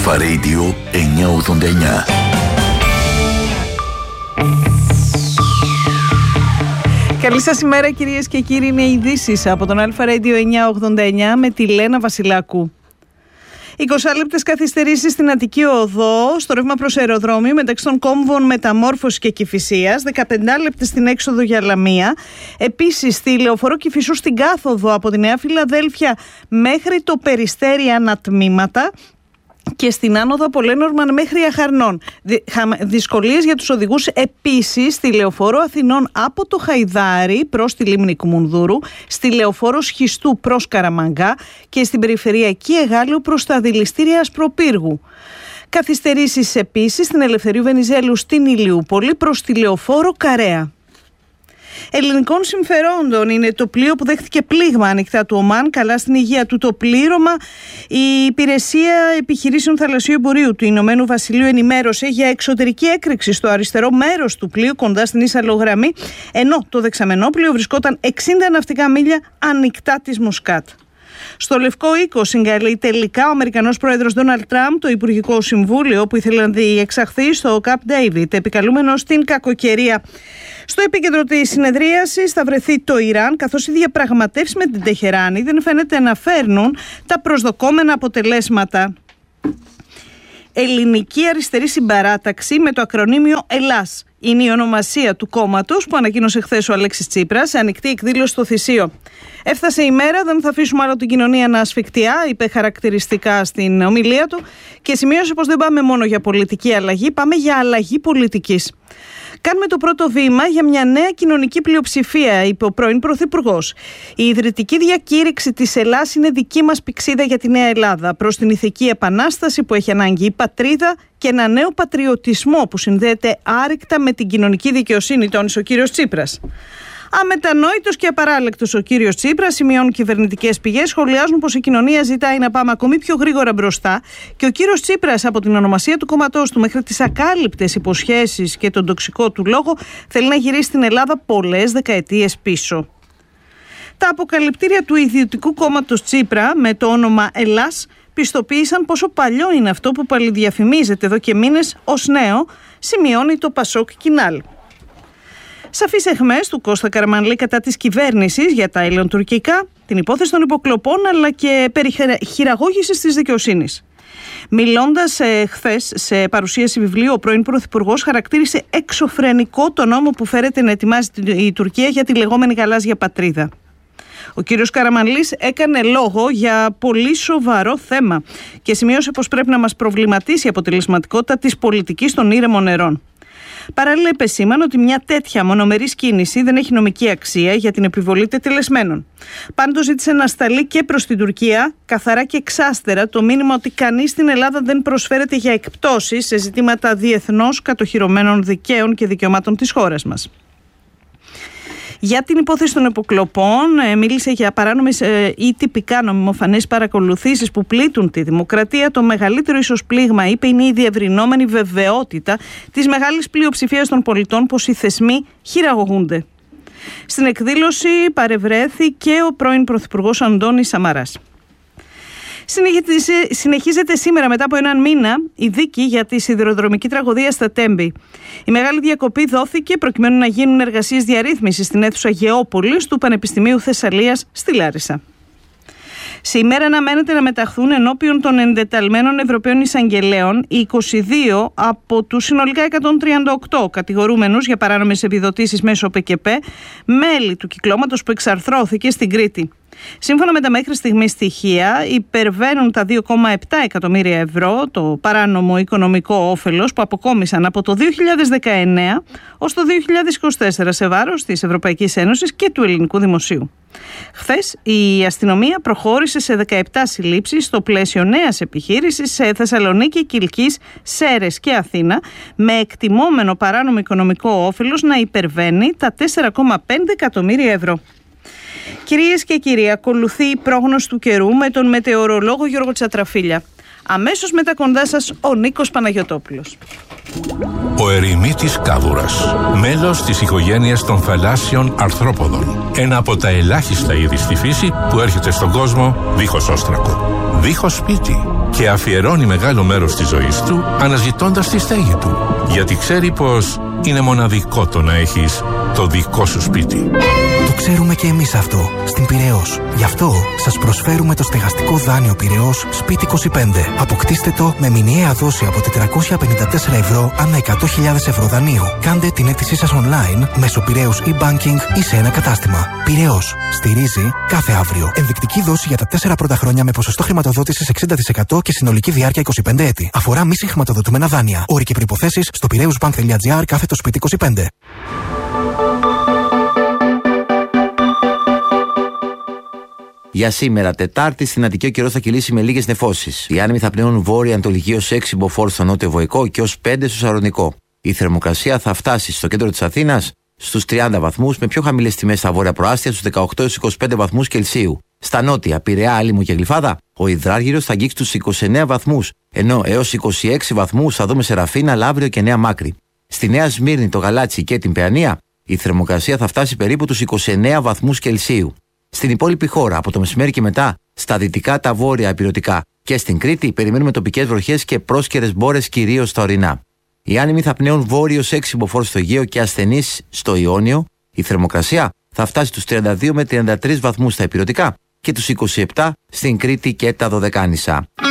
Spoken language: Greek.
Αλφα Radio 989. Καλή σας ημέρα κυρίες και κύριοι, είναι οι ειδήσεις από τον Αλφα Radio 989 με τη Λένα Βασιλάκου. 20 λεπτές καθυστερήσεις στην Αττική Οδό, στο ρεύμα προς αεροδρόμιο μεταξύ των κόμβων Μεταμόρφωσης και Κηφισίας, 15 λεπτές στην έξοδο για Λαμία. Επίσης στη λεωφορείο Κηφισού στην κάθοδο από τη Νέα Φιλαδέλφια μέχρι το Περιστέρι ανατμήματα. Και στην άνοδο από Λένορμαν μέχρι Αχαρνών. Δυσκολίες για τους οδηγούς επίσης στη λεωφόρο Αθηνών από το Χαϊδάρι προς τη λίμνη Κουμουνδούρου, στη λεωφόρο Σχιστού προς Καραμαγκά και στην περιφερειακή Εγάλεο προς τα δηληστήρια Ασπροπύργου. Καθυστερήσεις επίσης στην Ελευθερίου Βενιζέλου στην Ηλιούπολη προς τη λεωφόρο Καρέα. Ελληνικών συμφερόντων είναι το πλοίο που δέχτηκε πλήγμα ανοιχτά του Ομάν. Καλά στην υγεία του το πλήρωμα. Η Υπηρεσία Επιχειρήσεων Θαλασσίου Εμπορίου του Ηνωμένου Βασιλείου ενημέρωσε για εξωτερική έκρηξη στο αριστερό μέρος του πλοίου κοντά στην ίσαλογραμμή, ενώ το δεξαμενό πλοίο βρισκόταν 60 ναυτικά μίλια ανοιχτά της Μουσκάτ. Στο Λευκό Οίκο συγκαλεί τελικά ο Αμερικανός πρόεδρος Ντόναλντ Τραμπ το Υπουργικό Συμβούλιο που ήθελε να διεξαχθεί στο Καμπ Ντέιβιντ, επικαλούμενο στην κακοκαιρία. Στο επίκεντρο της συνεδρίασης θα βρεθεί το Ιράν, καθώς οι διαπραγματεύσεις με την Τεχεράνη δεν φαίνεται να φέρνουν τα προσδοκόμενα αποτελέσματα. Ελληνική Αριστερή Συμπαράταξη με το ακρονίμιο ΕΛΑΣ είναι η ονομασία του κόμματος που ανακοίνωσε χθες ο Αλέξης Τσίπρας σε ανοιχτή εκδήλωση στο Θησίο. Έφτασε η μέρα, δεν θα αφήσουμε άλλο την κοινωνία να ασφικτιά, είπε χαρακτηριστικά στην ομιλία του και σημείωσε πως δεν πάμε μόνο για πολιτική αλλαγή, πάμε για αλλαγή πολιτικής. Κάνουμε το πρώτο βήμα για μια νέα κοινωνική πλειοψηφία, είπε ο πρώην Πρωθυπουργός. Η ιδρυτική διακήρυξη της Ελλάς είναι δική μας πηξίδα για τη Νέα Ελλάδα, προς την ηθική επανάσταση που έχει ανάγκη η πατρίδα και ένα νέο πατριωτισμό που συνδέεται άρρηκτα με την κοινωνική δικαιοσύνη, τόνισε ο κύριος Τσίπρας. Αμετανόητος και απαράλλεκτος ο κύριος Τσίπρας, σημειώνουν κυβερνητικές πηγές, σχολιάζουν πως η κοινωνία ζητάει να πάμε ακόμη πιο γρήγορα μπροστά και ο κύριος Τσίπρας από την ονομασία του κόμματός του μέχρι τις ακάλυπτες υποσχέσεις και τον τοξικό του λόγο θέλει να γυρίσει την Ελλάδα πολλές δεκαετίες πίσω. Τα αποκαλυπτήρια του ιδιωτικού κόμματος Τσίπρα με το όνομα Ελλάς πιστοποίησαν πόσο παλιό είναι αυτό που παλιδιαφημίζεται εδώ και μήνες ως νέο, σημειώνει το Πασόκ Κινάλ. Σαφείς εχμές του Κώστα Καραμανλή κατά της κυβέρνησης για τα ελληνοτουρκικά, την υπόθεση των υποκλοπών αλλά και περί χειραγώγησης της δικαιοσύνης. Μιλώντας χθες σε παρουσίαση βιβλίου, ο πρώην Πρωθυπουργός χαρακτήρισε εξωφρενικό το νόμο που φέρεται να ετοιμάζει η Τουρκία για τη λεγόμενη γαλάζια πατρίδα. Ο κύριος Καραμανλής έκανε λόγο για πολύ σοβαρό θέμα και σημείωσε πως πρέπει να μας προβληματίσει η αποτελεσματικότητα της πολιτικής των ήρεμων νερών. Παράλληλα, επεσήμανε ότι μια τέτοια μονομερής κίνηση δεν έχει νομική αξία για την επιβολή τετελεσμένων. Πάντως, ζήτησε να σταλεί και προς την Τουρκία, καθαρά και εξάστερα, το μήνυμα ότι κανείς στην Ελλάδα δεν προσφέρεται για εκπτώσεις σε ζητήματα διεθνώς κατοχυρωμένων δικαίων και δικαιωμάτων της χώρας μας. Για την υπόθεση των υποκλοπών, μίλησε για παράνομες ή τυπικά νομιμοφανείς παρακολουθήσεις που πλήττουν τη δημοκρατία. Το μεγαλύτερο ίσως πλήγμα, είπε, είναι η διευρυνόμενη βεβαιότητα της μεγάλης πλειοψηφίας των πολιτών πως οι θεσμοί χειραγωγούνται. Στην εκδήλωση παρευρέθηκε ο πρώην Πρωθυπουργός Αντώνης Σαμαράς. Συνεχίζεται σήμερα μετά από έναν μήνα η δίκη για τη σιδηροδρομική τραγωδία στα Τέμπη. Η μεγάλη διακοπή δόθηκε προκειμένου να γίνουν εργασίες διαρρύθμισης στην αίθουσα Γεώπολης του Πανεπιστημίου Θεσσαλίας στη Λάρισα. Σήμερα αναμένεται να μεταχθούν ενώπιον των εντεταλμένων Ευρωπαίων Εισαγγελέων οι 22 από τους συνολικά 138 κατηγορούμενους για παράνομες επιδοτήσεις μέσω ΠΚΠ, μέλη του κυκλώματος που εξαρθρώθηκε στην Κρήτη. Σύμφωνα με τα μέχρι στιγμής στοιχεία, υπερβαίνουν τα 2,7 εκατομμύρια ευρώ το παράνομο οικονομικό όφελος που αποκόμισαν από το 2019 ως το 2024 σε βάρος της Ευρωπαϊκής Ένωσης και του ελληνικού δημοσίου. Χθες η αστυνομία προχώρησε σε 17 συλλήψεις στο πλαίσιο νέας επιχείρησης σε Θεσσαλονίκη, Κιλκής, Σέρρες και Αθήνα, με εκτιμόμενο παράνομο οικονομικό όφελος να υπερβαίνει τα 4,5 εκατομμύρια ευρώ. Κυρίες και κύριοι, ακολουθεί η πρόγνωση του καιρού με τον μετεωρολόγο Γιώργο Τσατραφίλια. Αμέσως μετά κοντά σας ο Νίκος Παναγιωτόπουλος. Ο ερημίτης κάβουρας, μέλος της οικογένειας των θαλάσσιων αρθρόποδων. Ένα από τα ελάχιστα είδη στη φύση που έρχεται στον κόσμο δίχως όστρακο, δίχως σπίτι, και αφιερώνει μεγάλο μέρος της ζωής του αναζητώντας τη στέγη του, γιατί ξέρει πως είναι μοναδικό το να έχεις το δικό σου σπίτι. Το ξέρουμε και εμείς αυτό, στην Πειραιώς. Γι' αυτό σας προσφέρουμε το στεγαστικό δάνειο Πειραιώς Σπίτι 25. Αποκτήστε το με μηνιαία δόση από 454 ευρώ ανά 100.000 ευρώ δανείου. Κάντε την αίτησή σας online μέσω Πειραιώς e-banking ή σε ένα κατάστημα. Πειραιώς. Στηρίζει κάθε αύριο. Ενδεικτική δόση για τα 4 πρώτα χρόνια με ποσοστό χρηματοδότησης 60% και συνολική διάρκεια 25 έτη. Αφορά μη συγχρηματοδοτούμενα δάνεια. Όροι και προϋποθέσεις στο piraeusbank.gr/Σπίτι 25. Για σήμερα, Τετάρτη, στην Αττική ο καιρός θα κυλήσει με λίγες νεφώσεις. Οι άνεμοι θα πνέουν βόρεια-ανατολική ως 6 μποφόρ στο νότιο Βοϊκό και ως 5 στο Σαρονικό. Η θερμοκρασία θα φτάσει στο κέντρο της Αθήνας στους 30 βαθμούς, με πιο χαμηλές τιμές στα βόρεια προάστια στους 18 έως 25 βαθμούς Κελσίου. Στα νότια, Πειραιά, Άλυμο και Γλυφάδα, ο υδράργυρος θα αγγίξει τους 29 βαθμούς, ενώ έως 26 βαθμούς θα δούμε σε Ραφίνα, Λαύριο και Νέα Μάκρη. Στη Νέα Σμύρνη, το Γαλάτσι και την Παιανία, η θερμοκρασία θα φτάσει περίπου τους 29 βαθμούς Κελσίου. Στην υπόλοιπη χώρα, από το μεσημέρι και μετά, στα δυτικά, τα βόρεια ηπειρωτικά και στην Κρήτη, περιμένουμε τοπικές βροχές και πρόσκαιρες μπόρες κυρίως στα ορεινά. Οι άνεμοι θα πνέουν βόρειος 6 μποφόρ στο Αιγαίο και ασθενείς στο Ιόνιο. Η θερμοκρασία θα φτάσει τους 32 με 33 βαθμούς στα ηπειρωτικά και τους 27 στην Κρήτη και τα Δωδεκάνησα.